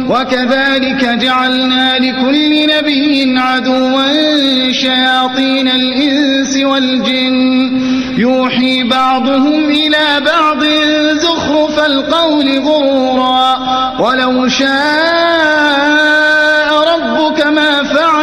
وكذلك جعلنا لكل نبي عدوا شياطين الإنس والجن يوحي بعضهم إلى بعض زخرف القول غرورا ولو شاء ربك ما فعل